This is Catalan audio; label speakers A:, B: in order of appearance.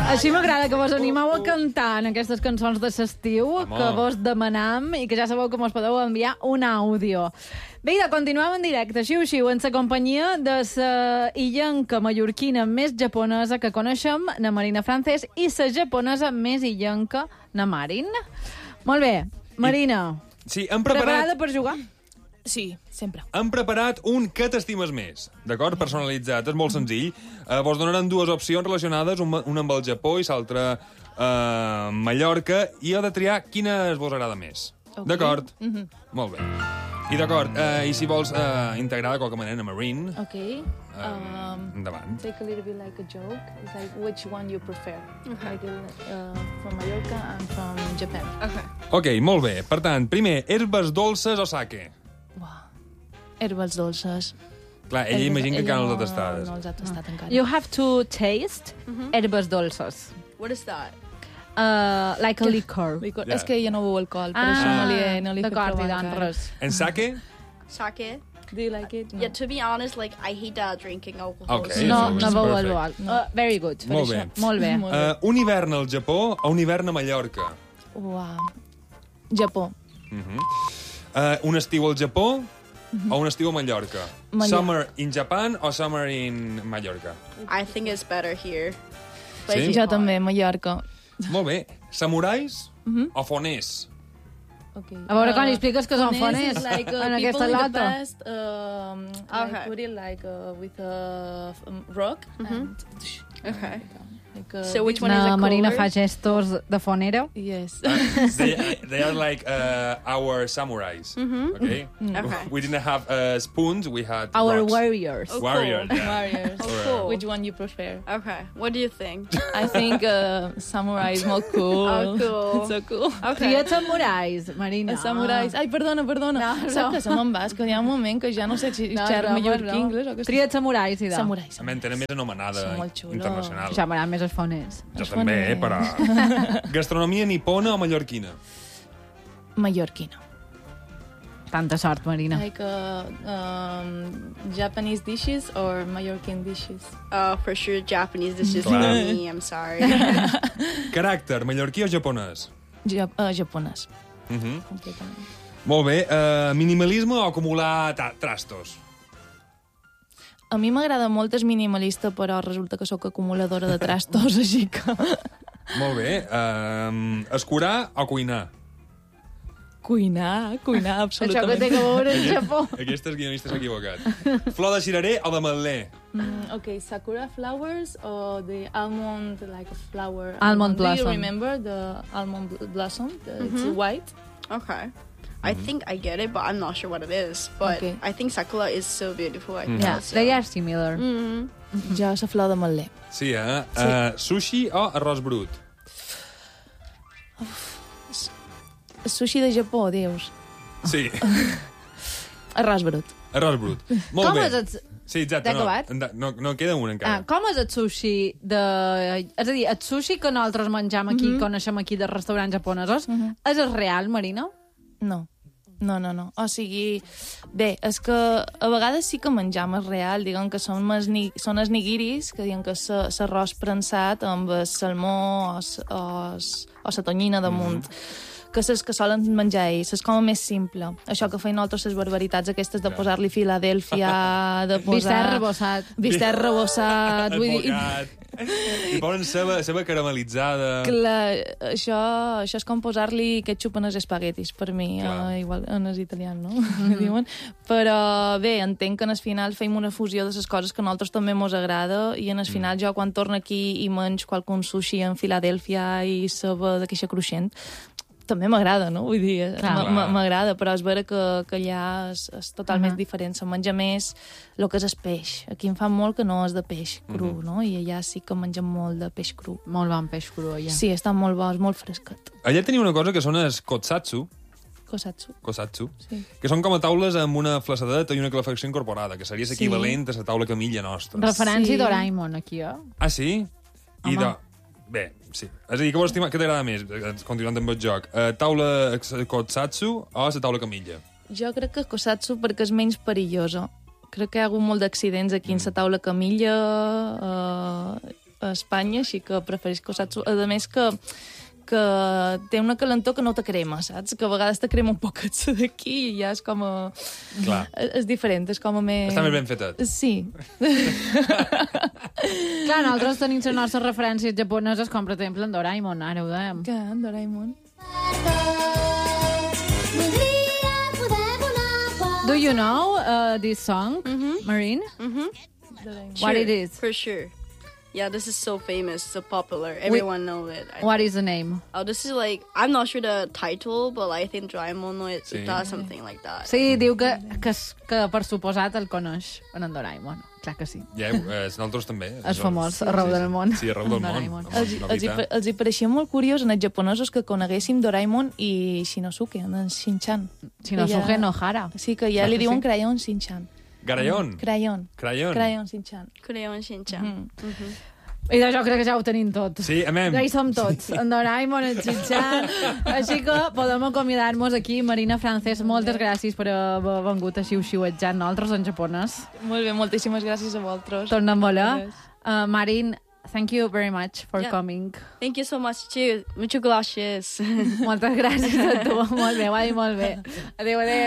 A: Així m'agrada que vos animeu a cantar en aquestes cançons de l'estiu que vos demanam i que ja sabeu que mos podeu enviar un àudio. Vinga, continuem en directe, xiu-xiu, en la companyia de la illenca mallorquina més japonesa que coneixem, na Marina Francés, i la japonesa més illenca, na Marin. Molt bé, Marina,
B: Sí,
A: preparada per jugar?
C: Sí, sempre.
B: hem preparat un que t'estimes més, d'acord? Personalitzat, és molt senzill. Vos donaran dues opcions relacionades, una amb el Japó i l'altra Mallorca, i heu de triar quina vos agrada més.
C: Okay.
B: D'acord? Molt bé. I d'acord, i si vols integrar de qualque manera a Marine,
C: Okay.
B: endavant.
C: Take a little bit like a joke. It's like which one you prefer. Like from Mallorca and from Japan.
B: Ok, molt bé. Per tant, primer, herbes dolces o sake?
C: Wow. Herbes dolces.
B: Clar, ella imagina que encara no les ha tastat.
C: No els ha tastat encara.
A: You have to taste herbes dolces.
D: What is that?
A: Like a liquor.
C: Licor.
B: Ja.
C: És que ella no beu alcohol, per això no li he fet
A: d'acord,
C: provar
A: i doncs
C: encara.
A: res.
B: En sake?
D: Sake?
C: Do you like it? No.
D: Yeah, to be honest, like, I hate drinking alcohol.
B: Okay.
A: No,
B: Yes,
A: no veu
B: perfect.
A: alcohol. Very good.
B: Molt bé.
A: Molt bé.
C: Molt bé.
B: Un hivern al Japó o un hivern a Mallorca?
C: Wow. Japó.
B: Un estiu al Japó o un estiu a Mallorca? Summer in Japan o summer in Mallorca?
D: I think it's better here.
B: Sí?
C: Jo també, Mallorca.
B: Molt bé. Samurais o foners?
C: Okay.
A: A veure quan li expliques que són
C: Foners
A: foners
C: is like
A: en aquesta
C: people in the
A: lata.
C: past,
D: Okay.
C: like put it like with a rock and
D: Okay.
C: like
D: So which one is
A: La
D: it
A: Marina
D: cooler?
A: fa gestos de fonera.
C: yes.
B: They are like our samurais, okay?
D: Okay.
B: We didn't have spoons, we had
A: Our
B: rocks.
A: warriors.
D: Oh,
B: Warrior,
D: cool.
B: yeah.
C: Warriors.
D: Cool.
C: Which one you prefer?
D: Okay. What do you think?
C: I think samurai is more cool.
D: Oh, cool.
C: It's so cool.
D: Okay.
A: Tria samurais, Marina.
C: Samurais. Ai, perdona.
A: No.
C: Sap que se me'n va? És que hi ha un moment que ja no sé si xerro mallorquí, anglès o què.
A: Tria samurais, idò.
C: Samurais.
B: A ment, tenen més anomenada
C: Són molt xulos.
B: internacional.
A: Ja m'agraden més els foners.
B: Jo també, però... Gastronomia nipona o mallorquina?
C: Mallorquina.
A: Tanta sort, Marina.
C: Like Japanese dishes or Mallorquin dishes?
D: For sure, Japanese dishes for
B: Clar.
D: me. I'm sorry.
B: Caràcter, mallorquí o japonès?
C: Japonès. Completament.
B: Molt bé. Minimalisme o acumular trastos?
C: A mi m'agrada molt el minimalista, però resulta que sóc acumuladora de trastos, així que...
B: Molt bé. Escurar o cuinar?
C: Cuinar,
A: Això que
C: absolutament.
A: té que veure el Japó.
B: Aquest guionista s'ha equivocat. Flor de cirerer o de matler?
C: Okay, sakura flowers or the almond, like a flower.
A: Almond
C: Do
A: blossom.
C: you remember the almond blossom? It's white.
D: Okay. I think I get it, but I'm not sure what it is. But
C: Okay.
D: I think sakura is so beautiful. I think
A: Yeah,
D: so.
A: they are similar.
C: Jo, la flor de matler.
B: Sí, sushi o arròs brut?
C: Sushi de Japó, dius.
B: Sí,
C: Arròs brut.
B: arròs brut. Molt
A: Com
B: bé.
A: és el...
B: Sí, exacte.
A: T'ha acabat?
B: No queda un encara.
A: Com és el sushi de... És a dir, el sushi que nosaltres menjam aquí, coneixem aquí de restaurants japonesos, és el real, Marina?
C: No. No. O sigui, bé, és que a vegades sí que menjam el real, diguem que són els nigiris, que diuen que és l'arròs prensat amb el salmó o la tonyina damunt. Que és que solen menjar ells, és com a més simple. Això que feien altres les barbaritats aquestes de posar-li Filadèlfia, de posar...
A: Bistec rebossat.
C: Bistec rebossat. Vull dir,
B: Advocat. I ponen ceba caramelitzada.
C: clar, això és com posar-li ketchup en els espaguetis, per mi, igual en els italians, no? Que diuen. Però bé, entenc que en el final feim una fusió de les coses que a nosaltres també mos agrada i en el final jo quan torno aquí i menys qualcun sushi en Filadèlfia i ceba de queixa cruixent, també m'agrada, no? Vull dir, m'agrada, però és vera que allà és totalment diferent. Se menja més el que és el peix. Aquí em fa molt que no és de peix cru, no? I allà sí que mengen molt de peix cru.
A: Molt bon peix cru, allà.
C: Sí, està molt bo, és molt fresquet.
B: Allà teniu una cosa que són els kotsatsu,
C: Kosatsu. Sí.
B: que són com a taules amb una flaçadeta i una calefacció incorporada, que seria l'equivalent a la taula camilla nostra.
A: Referència
C: Sí.
A: Doraemon, aquí, eh?
B: Ah, sí? Bé, sí. És a dir, què t'agrada més? Continuant amb el joc. Taula kotsatsu o la taula camilla?
C: Jo crec que Kosatsu perquè és menys perillosa. Crec que hi ha hagut molt d'accidents aquí en la taula camilla a Espanya, així que preferisc Osatsu. A més que té una calentor que no te crema, saps? Que a vegades te crema un poquet d'aquí i ja és com a...
B: Clar.
C: És diferent, és com a més...
B: Està més ben fetet.
C: Sí.
A: Clar, nosaltres tenim les nostres referències japoneses, com per exemple en Doraemon, ara ho dèiem.
C: Que en Doraemon.
A: Do you know this song, Marine?
C: Doraemon.
A: What it is?
D: For sure. Yeah, this is so famous, so popular. Everyone knows it.
A: What is the name?
D: Oh, this is like, I'm not sure the title, but I think Doraemon
B: Sí.
D: does something like that.
A: Sí, diu que per suposat el coneix en Doraemon. Clar que sí.
B: Ja, nosaltres també.
A: És famós, arreu del món.
B: Sí, arreu del món.
A: Doraemon.
C: Els hi pareixia molt curiós en els japonesos que coneguéssim Doraemon i Shinosuke, en Shin-chan.
A: Shinosuke Nohara.
C: Sí, que ja li diuen Crayon Shin-chan.
B: Garallon.
C: Crayon.
B: Crayon.
C: Crayon Shin-chan.
D: Crayon Shin-chan.
A: I jo crec que ja ho tenim tot.
B: Sí, amem.
A: Ja hi som tots. En Doraemon, en Shin-chan. Així que podem acomiadar-nos aquí. Marina Francés, moltes gràcies per haver vengut a xiu-xiuetjar nosaltres en japonès.
C: Molt bé, moltíssimes gràcies a vosaltres.
A: Tornem a voler. Marin, thank you very much for coming.
D: Thank you so much, too. Muchas gracias.
A: Moltes gràcies a tu. Molt bé, ho ha dit molt bé. Adéu, adéu.